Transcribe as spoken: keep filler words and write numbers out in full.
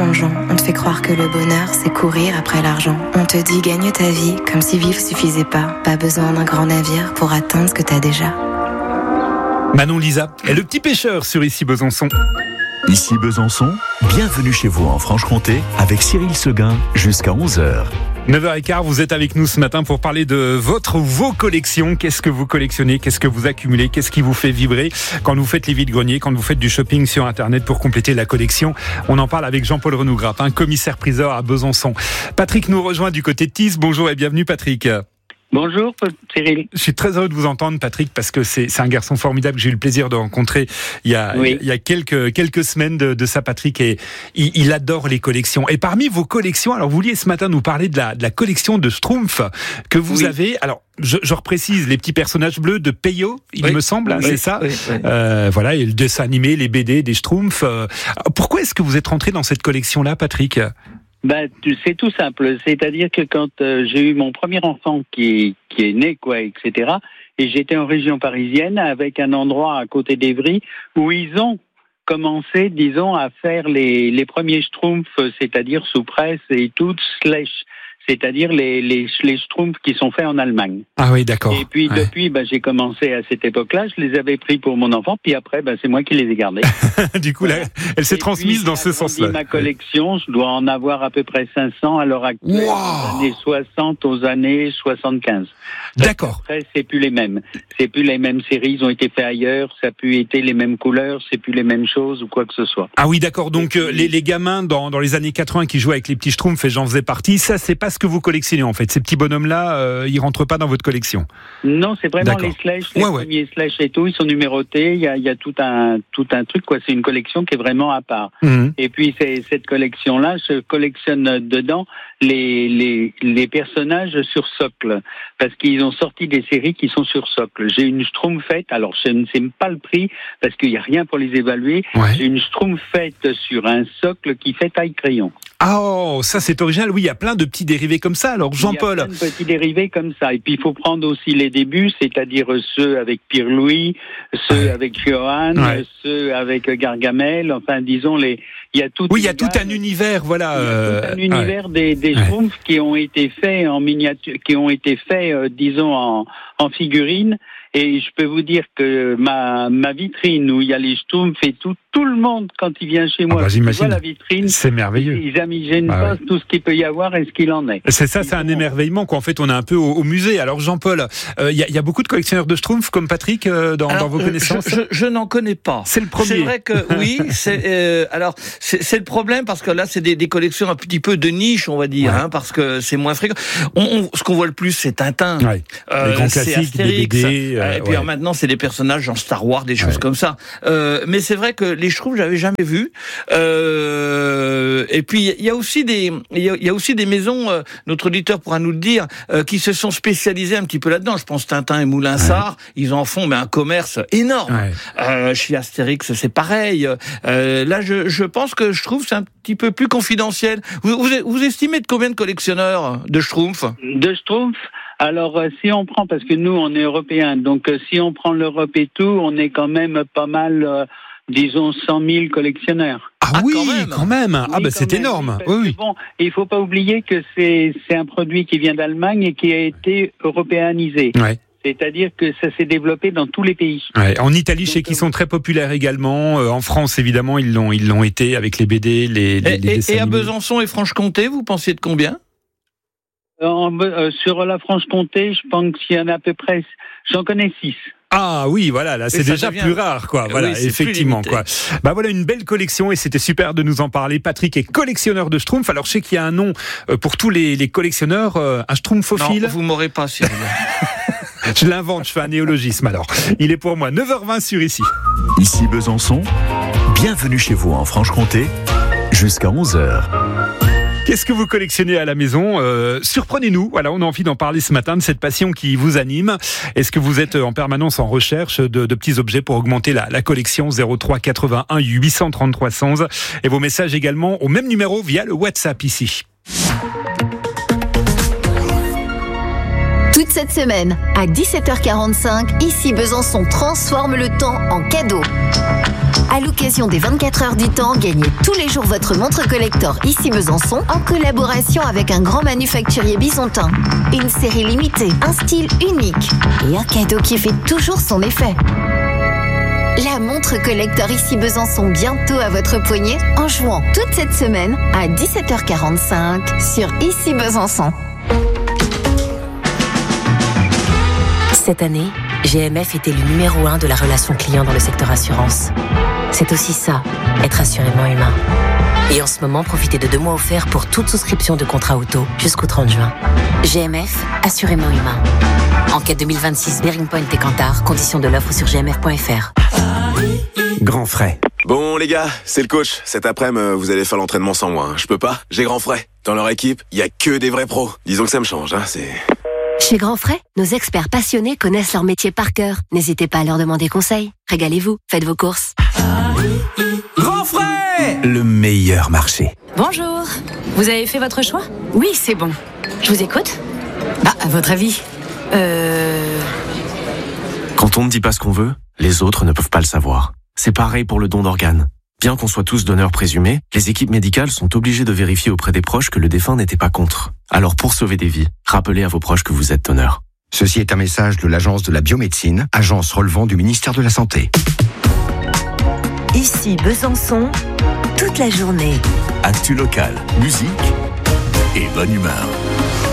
plongeon. On te fait croire que le bonheur, c'est courir après l'argent. On te dit gagne ta vie, comme si vivre suffisait pas. Pas besoin d'un grand navire pour atteindre ce que t'as déjà. Manon Lisa et le petit pêcheur sur Ici Besançon. Ici Besançon, bienvenue chez vous en Franche-Comté avec Cyril Seguin jusqu'à onze heures. neuf heures quinze, vous êtes avec nous ce matin pour parler de votre ou vos collections. Qu'est-ce que vous collectionnez? Qu'est-ce que vous accumulez? Qu'est-ce qui vous fait vibrer quand vous faites les vides-greniers, quand vous faites du shopping sur Internet pour compléter la collection? On en parle avec Jean-Paul Renougrappe, un commissaire-priseur à Besançon. Patrick nous rejoint du côté de Tisse. Bonjour et bienvenue Patrick. Bonjour Cyril. Je suis très heureux de vous entendre Patrick parce que c'est, c'est un garçon formidable que j'ai eu le plaisir de rencontrer il y a, oui. il y a quelques, quelques semaines de, de ça Patrick et il, il adore les collections. Et parmi vos collections, alors vous vouliez ce matin nous parler de la, de la collection de Schtroumpfs que vous oui. avez. Alors je, je reprécise les petits personnages bleus de Peyo, il oui. me semble, oui. c'est ça oui. Oui. Euh, Voilà, et le dessin animé, les B D, des Schtroumpfs. Euh, pourquoi est-ce que vous êtes rentré dans cette collection-là Patrick? Ben, c'est tout simple. C'est-à-dire que quand euh, j'ai eu mon premier enfant qui, qui est né, quoi, et cetera, et j'étais en région parisienne avec un endroit à côté d'Evry où ils ont commencé, disons, à faire les, les premiers Schtroumpfs, c'est-à-dire sous presse et tout, slash. C'est-à-dire les, les, les Schtroumpfs qui sont faits en Allemagne. Ah oui, d'accord. Et puis ouais. depuis, bah, j'ai commencé à cette époque-là, je les avais pris pour mon enfant, puis après, bah, c'est moi qui les ai gardés. Du coup, là, elle s'est et transmise dans ce sens-là. Ma collection, je dois en avoir à peu près cinq cents à l'heure actuelle, wow. des années soixante aux années soixante-quinze. D'accord. Après, c'est plus les mêmes. C'est plus les mêmes séries, ils ont été faits ailleurs, ça a pu être les mêmes couleurs, c'est plus les mêmes choses ou quoi que ce soit. Ah oui, d'accord. Donc, euh, les, les gamins dans, dans les années quatre-vingts qui jouaient avec les petits Schtroumpfs, et j'en faisais partie, ça, c'est pas ce que vous collectionnez en fait. Ces petits bonhommes-là, euh, ils rentrent pas dans votre collection. Non, c'est vraiment d'accord. les slash, les ouais, premiers ouais. slash et tout, ils sont numérotés. Il y a, il y a tout un, tout un truc quoi. C'est une collection qui est vraiment à part. Mmh. Et puis c'est, cette collection-là, je collectionne dedans les, les, les personnages sur socle, parce qu'ils ont sorti des séries qui sont sur socle. J'ai une Schtroumpfette, alors je ne sais pas le prix parce qu'il y a rien pour les évaluer. Ouais. J'ai une Schtroumpfette sur un socle qui fait taille crayon. Ah oh, ça c'est original. Oui, il y a plein de petits dérivés comme ça. Alors Jean-Paul. Il y a plein de petits dérivés comme ça. Et puis il faut prendre aussi les débuts, c'est-à-dire ceux avec Pierre-Louis, ceux ouais. avec Johan, ouais. ceux avec Gargamel. Enfin, disons les. Il y a tout. Oui, il y a tout un univers, voilà. Il y a tout un univers ouais. des, des Schtroumpfs ouais. qui ont été faits en miniature, qui ont été faits, euh, disons en, en figurines. Et je peux vous dire que ma, ma vitrine où il y a les Schtroumpfs et tout, tout le monde, quand il vient chez moi, ah bah, il voit la vitrine. C'est merveilleux. Ils imaginent bah, pas ouais. tout ce qu'il peut y avoir et ce qu'il en est. C'est ça, c'est un émerveillement, quoi. En fait, on est un peu au, au musée. Alors, Jean-Paul, il euh, y, y a beaucoup de collectionneurs de Schtroumpfs comme Patrick euh, dans, alors, dans vos connaissances. Je, je, je n'en connais pas. C'est le premier. C'est vrai que oui. C'est, euh, alors, c'est, c'est le problème parce que là, c'est des, des collections un petit peu de niche, on va dire, ouais. hein, parce que c'est moins fréquent. On, on, ce qu'on voit le plus, c'est Tintin. Ouais. Euh, les grands classiques, Astérix, des B D. Euh, et puis ouais. alors, maintenant, c'est des personnages genre Star Wars, des choses ouais. comme ça. Euh, mais c'est vrai que les Schtroumpfs, j'avais jamais vu. Euh, et puis il y a aussi des, il y a, y a aussi des maisons. Euh, notre auditeur pourra nous le dire, euh, qui se sont spécialisées un petit peu là-dedans. Je pense Tintin et Moulinsart, ouais. ils en font mais un commerce énorme. Ouais. Euh, chez Astérix, c'est pareil. Euh, là, je, je pense que je trouve c'est un petit peu plus confidentiel. Vous, vous, vous estimez de combien de collectionneurs de Schtroumpfs ? De Schtroumpfs. Alors, euh, si on prend, parce que nous, on est européens, donc euh, si on prend l'Europe et tout, on est quand même pas mal, euh, disons, cent mille collectionneurs. Ah, ah oui, quand même, quand même. Ah oui, bah c'est même, énorme. Oui, oui. Bon, il faut pas oublier que c'est c'est un produit qui vient d'Allemagne et qui a été européanisé. Ouais. C'est-à-dire que ça s'est développé dans tous les pays. Ouais, en Italie, je sais qu'ils sont très populaires également. Euh, en France, évidemment, ils l'ont ils l'ont été avec les B D, les, les, et, les dessins et à Besançon et Franche-Comté, vous pensez de combien ? En, euh, sur la Franche-Comté, je pense qu'il y en a à peu près, j'en connais six. Ah oui, voilà, là c'est déjà devient... plus rare, quoi. Voilà, oui, effectivement, quoi. Bah voilà une belle collection et c'était super de nous en parler. Patrick est collectionneur de Schtroumpfs. Alors je sais qu'il y a un nom pour tous les, les collectionneurs, euh, un Schtroumpfophile. Non, vous m'aurez pas, Cyril. Je l'invente, je fais un néologisme alors. Il est pour moi neuf heures vingt sur Ici. Ici Besançon, bienvenue chez vous en Franche-Comté, jusqu'à onze heures. Qu'est-ce que vous collectionnez à la maison ? euh, Surprenez-nous. Voilà, on a envie d'en parler ce matin de cette passion qui vous anime. Est-ce que vous êtes en permanence en recherche de, de petits objets pour augmenter la, la collection ? Zéro trois quatre-vingt-un huit cent trente-trois cent et vos messages également au même numéro via le WhatsApp ici. Toute cette semaine, à dix-sept heures quarante-cinq, Ici Besançon transforme le temps en cadeau. À l'occasion des vingt-quatre heures du temps, gagnez tous les jours votre montre collector ici Besançon en collaboration avec un grand manufacturier bisontin. Une série limitée, un style unique et un cadeau qui fait toujours son effet. La montre collector ici Besançon bientôt à votre poignet en jouant toute cette semaine à dix-sept heures quarante-cinq sur Ici Besançon. Cette année, G M F était le numéro un de la relation client dans le secteur assurance. C'est aussi ça, être assurément humain. Et en ce moment, profitez de deux mois offerts pour toute souscription de contrat auto jusqu'au trente juin. G M F, assurément humain. Enquête deux mille vingt-six, Bearing Point et Kantar, conditions de l'offre sur g m f point f r. Grand frais. Bon les gars, c'est le coach. Cet après-midi, vous allez faire l'entraînement sans moi. Hein. Je peux pas, j'ai grand frais. Dans leur équipe, il y a que des vrais pros. Disons que ça me change, hein, c'est... Chez Grand Frais, nos experts passionnés connaissent leur métier par cœur. N'hésitez pas à leur demander conseil. Régalez-vous, faites vos courses. Grand Frais, le meilleur marché. Bonjour, vous avez fait votre choix? Oui, c'est bon. Je vous écoute. Bah, à votre avis Euh... Quand on ne dit pas ce qu'on veut, les autres ne peuvent pas le savoir. C'est pareil pour le don d'organes. Bien qu'on soit tous donneurs présumés, les équipes médicales sont obligées de vérifier auprès des proches que le défunt n'était pas contre. Alors pour sauver des vies, rappelez à vos proches que vous êtes donneur. Ceci est un message de l'Agence de la biomédecine, agence relevant du ministère de la Santé. Ici Besançon, toute la journée. Actu local, musique et bonne humeur.